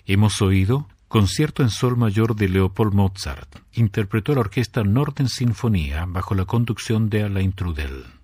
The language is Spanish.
Hemos oído Concierto en Sol Mayor de Leopold Mozart. Interpretó la orquesta Norden Sinfonía bajo la conducción de Alain Trudel.